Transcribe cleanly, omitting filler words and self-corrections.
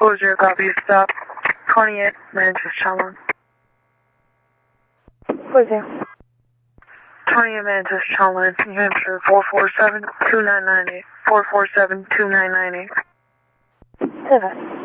40 copy, stop. 28 Manchester Chalon. 40. 28 Manchester Chalon, New Hampshire, 447-2998. 447-2998. 7.